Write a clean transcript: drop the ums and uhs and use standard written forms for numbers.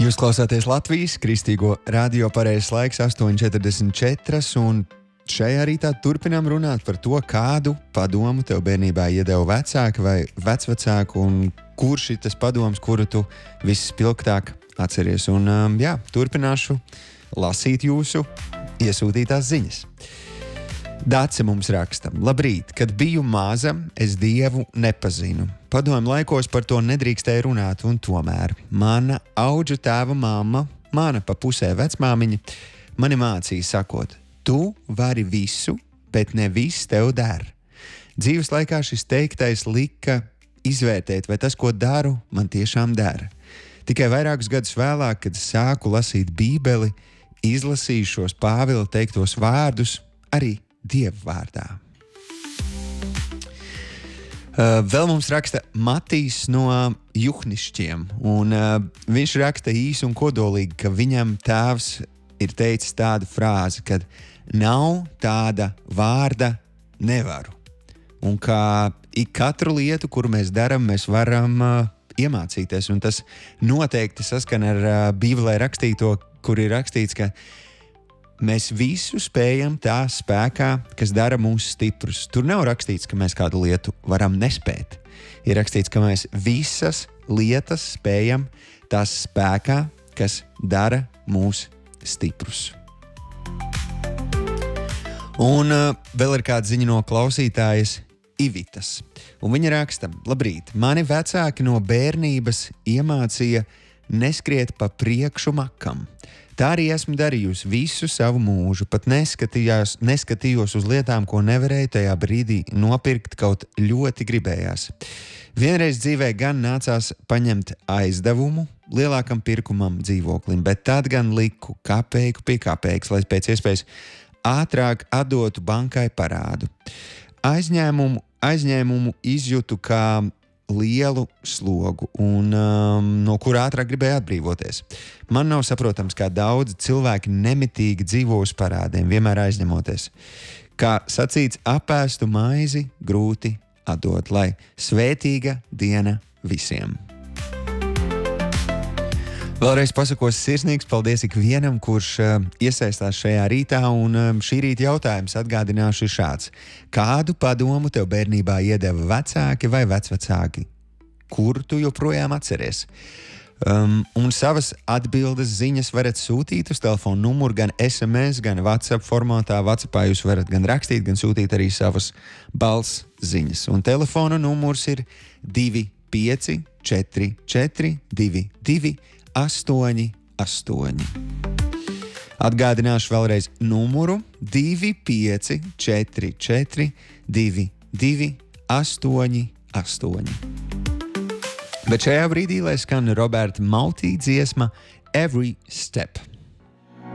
Jūs klausāties Latvijas Kristīgo radio pareizais laiks 8:44, un šajā rītā turpinām runāt par to, kādu padomu tev bērnībā iedeva vecāki vai vecvecāki, un kurš ir tas padoms, kuru tu vispilgtāk atceries. Un turpināšu lasīt jūsu iesūtītās ziņas. Dace mums raksta: Labrīt, kad biju maza, es Dievu nepazinu. Padomju laikos par to nedrīkstēja runāt, un tomēr mana audžu tēva mamma, mana pa pusē vecmāmiņa, mani mācīja sakot: tu vari visu, bet ne viss tev der. Dzīves laikā šis teiktais lika izvērtēt, vai tas, ko daru, man tiešām der. Tikai vairākus gadus vēlāk, kad sāku lasīt Bībeli, izlasīju šos Pāvila teiktos vārdus arī Dieva vārdā. Vēl mums raksta Matīs no Juhnišķiem, un viņš raksta īsi un kodolīgi, ka viņam tēvs ir teicis tādu frāzi, kad nav tāda vārda nevaru. Un kā ik katru lietu, kuru mēs darām, mēs varam iemācīties, un tas noteikti saskan ar Bībelē rakstīto, kur ir rakstīts, ka mēs visu spējam tā spēkā, kas dara mūs stiprus. Tur nav rakstīts, ka mēs kādu lietu varam nespēt. Ir rakstīts, ka mēs visas lietas spējam tās spēkā, kas dara mūs stiprus. Un vēl ir kāda ziņa no klausītājas Ivitas. Un viņa raksta: Labrīt, mani vecāki no bērnības iemācīja neskriet pa priekšu makam. Tā arī esmu darījusi visu savu mūžu, pat neskatījos uz lietām, ko nevarēju tajā brīdī nopirkt, kaut ļoti gribējās. Vienreiz dzīvē gan nācās paņemt aizdevumu lielākam pirkumam dzīvoklim, bet tad gan liku kapeiku pie kapeikas, lai pēc iespējas ātrāk atdotu bankai parādu. Aizņēmumu izjūtu kā lielu slogu, un no kura ātrāk gribēja atbrīvoties. Man nav saprotams, kā daudzi cilvēki nemitīgi dzīvo uz parādiem, vienmēr aizņemoties. Kā sacīts, apēstu maizi grūti atdot, lai svētīga diena visiem. Vēlreiz pasakos sirsnīgs paldies ikvienam, kurš iesaistās šajā rītā, un šī rīta jautājums atgādināšu šāds: kādu padomu tev bērnībā iedeva vecāki vai vecvecāki, kuru tu joprojām atceries? Un savas atbildes ziņas varat sūtīt uz telefonu numuru gan SMS, gan WhatsApp formātā. WhatsAppā jūs varat gan rakstīt, gan sūtīt arī savas balss ziņas. Un telefona numurs ir 2544 22 88. Atgādināšu vēlreiz numuru 2544 22 88. Bet šajā brīdī, lai skan Roberta Maltī dziesma Every Step.